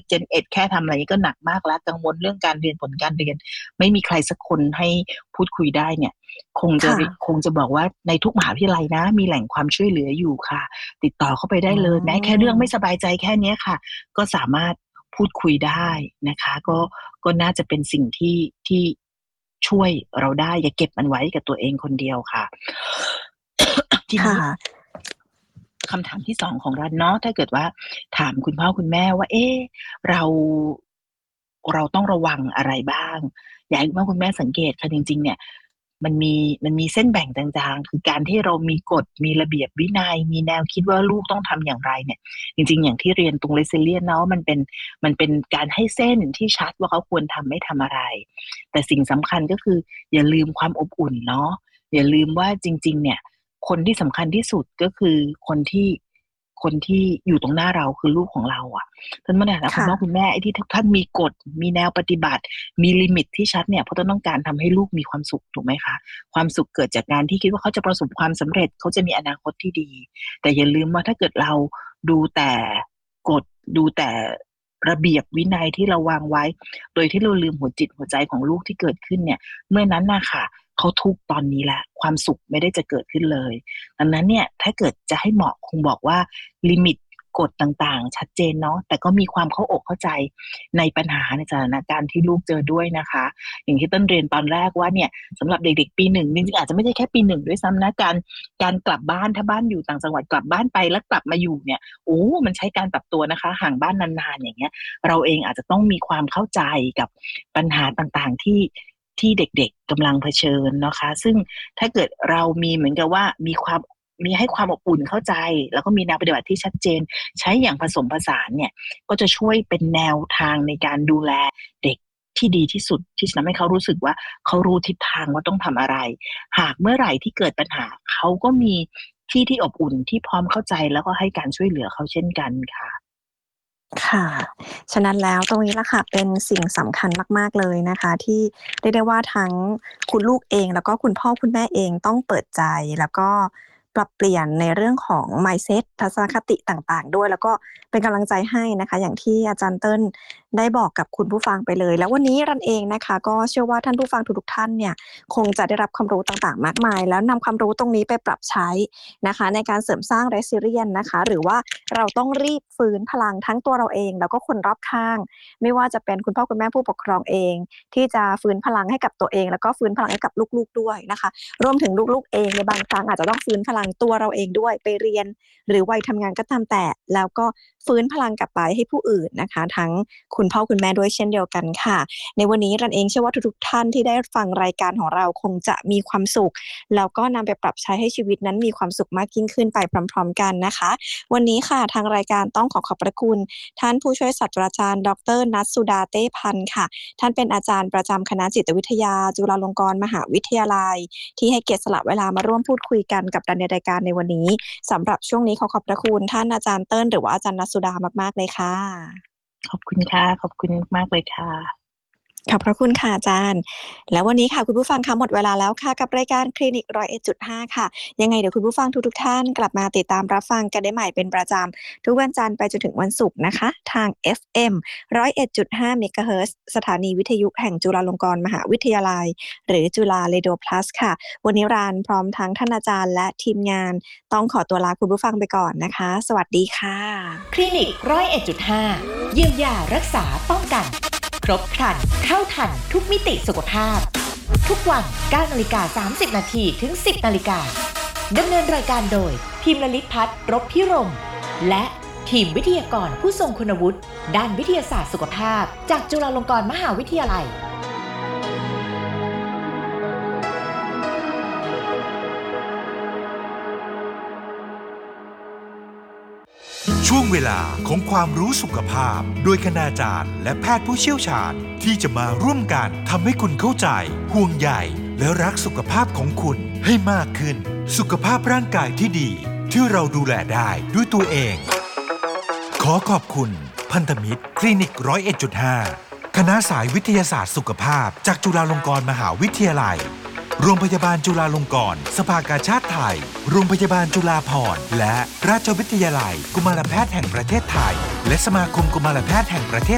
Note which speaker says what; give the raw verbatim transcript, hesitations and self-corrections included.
Speaker 1: Gen เอ็ดแค่ทำอะไรก็หนักมากแล้วกังวลเรื่องการเรียนผลการเรียนไม่มีใครสักคนให้พูดคุยได้เนี่ยคงจะคงจะบอกว่าในทุกมหาวิทยาลัยนะมีแหล่งความช่วยเหลืออยู่ค่ะติดต่อเข้าไปได้เลยแม้แค่เรื่องไม่สบายใจแค่นี้ค่ะก็สามารถพูดคุยได้นะคะก็ก็น่าจะเป็นสิ่งที่ที่ช่วยเราได้อย่าเก็บมันไว้กับตัวเองคนเดียวค่ะทีนี้คำถามที่สองของรันเนาะถ้าเกิดว่าถามคุณพ่อคุณแม่ว่าเอ๊ะเราเราต้องระวังอะไรบ้างอยากให้คุณพ่อคุณแม่สังเกตค่ะจริงๆเนี่ยมันมีมันมีเส้นแบ่งจางๆคือการที่เรามีกฎมีระเบียบวินัยมีแนวคิดว่าลูกต้องทำอย่างไรเนี่ยจริงๆอย่างที่เรียนตรง Resilience เนาะมันเป็นมันเป็นการให้เส้นที่ชัดว่าเขาควรทำไม่ทำอะไรแต่สิ่งสำคัญก็คืออย่าลืมความอบอุ่นเนาะอย่าลืมว่าจริงๆเนี่ยคนที่สำคัญที่สุดก็คือคนที่คนที่อยู่ตรงหน้าเราคือลูกของเราอ่ะท่านเมื่อไหร่นะคุณพ่อคุณแม่ไอ้ที่ทุกท่านมีกฎมีแนวปฏิบัติมีลิมิตที่ชัดเนี่ยเพราะต้องการทำให้ลูกมีความสุขถูกไหมคะความสุขเกิดจากการที่คิดว่าเขาจะประสบความสำเร็จเขาจะมีอนาคตที่ดีแต่อย่าลืมว่าถ้าเกิดเราดูแต่กฎดูแต่ระเบียบวินัยที่เราวางไว้โดยที่เราลืมหัวจิตหัวใจของลูกที่เกิดขึ้นเนี่ยเมื่อนั้นนะคะเขาทุกข์ตอนนี้แหละความสุขไม่ได้จะเกิดขึ้นเลยดังนั้นเนี่ยถ้าเกิดจะให้เหมาะคงบอกว่าลิมิตกฎต่างๆชัดเจนเนาะแต่ก็มีความเข้าอกเข้าใจในปัญหาในสถานการณ์ที่ลูกเจอด้วยนะคะอย่างที่ต้นเรียนตอนแรกว่าเนี่ยสำหรับเด็กๆปีหนึ่งจริงๆอาจจะไม่ใช่แค่ปีหนึ่งด้วยซ้ำนะการการกลับบ้านถ้าบ้านอยู่ต่างจังหวัดกลับบ้านไปแล้วกลับมาอยู่เนี่ยโอ้มันใช้การปรับตัวนะคะห่างบ้านนานๆอย่างเงี้ยเราเองอาจจะต้องมีความเข้าใจกับปัญหาต่างๆที่ที่เด็กๆกำลังเผชิญนะคะซึ่งถ้าเกิดเรามีเหมือนกับว่ามีความมีให้ความอบอุ่นเข้าใจแล้วก็มีแนวปฏิบัติที่ชัดเจนใช้อย่างผสมผสานเนี่ยก็จะช่วยเป็นแนวทางในการดูแลเด็กที่ดีที่สุดที่จะทำให้เขารู้สึกว่าเขารู้ทิศทางว่าต้องทำอะไรหากเมื่อไหร่ที่เกิดปัญหาเขาก็มีที่ที่อบอุ่นที่พร้อมเข้าใจแล้วก็ให้การช่วยเหลือเขาเช่นกันค่ะ
Speaker 2: ค่ะฉะนั้นแล้วตรงนี้ล่ะค่ะเป็นสิ่งสำคัญมากๆเลยนะคะที่เรียกได้ว่าทั้งคุณลูกเองแล้วก็คุณพ่อคุณแม่เองต้องเปิดใจแล้วก็ปรับเปลี่ยนในเรื่องของ mindset ทัศนคติต่างๆด้วยแล้วก็เป็นกำลังใจให้นะคะอย่างที่อาจารย์เติ้ลได้บอกกับคุณผู้ฟังไปเลยแล้ววันนี้รันเองนะคะก็เชื่อว่าท่านผู้ฟังทุกๆท่านเนี่ยคงจะได้รับความรู้ต่างๆมากมายแล้วนำความรู้ตรงนี้ไปปรับใช้นะคะในการเสริมสร้าง resilience นะคะหรือว่าเราต้องรีบฟื้นพลังทั้งตัวเราเองแล้วก็คนรอบข้างไม่ว่าจะเป็นคุณพ่อคุณแม่ผู้ปกครองเองที่จะฟื้นพลังให้กับตัวเองแล้วก็ฟื้นพลังให้กับลูกๆด้วยนะคะรวมถึงลูกๆเองในบางครั้งอาจจะต้องฟื้นพลังตัวเราเองด้วยไปเรียนหรือวัยทำงานก็ตามแต่แล้วก็ฟื้นพลังกลับไปให้ผู้อื่นนะคะทั้งคุณพ่อคุณแม่ด้วยเช่นเดียวกันค่ะในวันนี้รันเองเชื่อว่าทุกๆท่านที่ได้ฟังรายการของเราคงจะมีความสุขแล้วก็นำไปปรับใช้ให้ชีวิตนั้นมีความสุขมากยิ่งขึ้นไปพร้อมๆกันนะคะวันนี้ค่ะทางรายการต้องขอขอบพระคุณท่านผู้ช่วยศาสตราจารย์ดร.ณัฐสุดาเต้พันธ์ค่ะท่านเป็นอาจารย์ประจำคณะจิตวิทยาจุฬาลงกรณ์มหาวิทยาลัยที่ให้เกียรติสละเวลามาร่วมพูดคุยกันกับในรายการในวันนี้สำหรับช่วงนี้ขอขอบพระคุณท่านอาจารย์เติ้ลหรือว่าอาจารย์ณัฐสุดามากๆเลยค่ะ
Speaker 1: ขอบคุณค่ะขอบคุณมากเลยค่ะ
Speaker 2: ขอบพระคุณค่ะอาจารย์แล้ววันนี้ค่ะคุณผู้ฟังคะหมดเวลาแล้วค่ะกับรายการคลินิก หนึ่งร้อยเอ็ดจุดห้า ค่ะยังไงเดี๋ยวคุณผู้ฟังทุกๆท่านกลับมาติดตามรับฟังกันได้ใหม่เป็นประจำทุกวันจันทร์ไปจนถึงวันศุกร์นะคะทาง เอฟ เอ็ม หนึ่งร้อยเอ็ดจุดห้า เมกะเฮิรตซ์สถานีวิทยุแห่งจุฬาลงกรณ์มหาวิทยาลัยหรือจุฬาเรดิโอ Plus ค่ะวันนี้รานพร้อมทั้งท่านอาจารย์และทีมงานต้องขอตัวลาคุณผู้ฟังไปก่อนนะคะสวัสดีค่ะ
Speaker 3: คลินิก หนึ่งร้อยเอ็ดจุดห้า เยียวยารักษาป้องกันครบครันเท่าทันทุกมิติสุขภาพทุกวัน เก้านาฬิกาสามสิบนาทีถึง สิบนาฬิกาดำเนินรายการโดยพิมพ์ลลิตพัฒน์รบพิรมและทีมวิทยากรผู้ทรงคุณวุฒิด้านวิทยาศาสตร์สุขภาพจากจุฬาลงกรณ์มหาวิทยาลัย
Speaker 4: ช่วงเวลาของความรู้สุขภาพโดยคณาจารย์และแพทย์ผู้เชี่ยวชาญที่จะมาร่วมกันทำให้คุณเข้าใจห่วงใยและรักสุขภาพของคุณให้มากขึ้นสุขภาพร่างกายที่ดีที่เราดูแลได้ด้วยตัวเองขอขอบคุณพันธมิตรคลินิก หนึ่งร้อยเอ็ดจุดห้า คณะสายวิทยาศาสตร์สุขภาพจากจุฬาลงกรณ์มหาวิทยาลัยโรงพยาบาลจุฬาลงกรณ์สภากาชาดไทยโรงพยาบาลจุฬาภรณ์และราชวิทยาลัยกุมารแพทย์แห่งประเทศไทยและสมาคมกุมารแพทย์แห่งประเทศ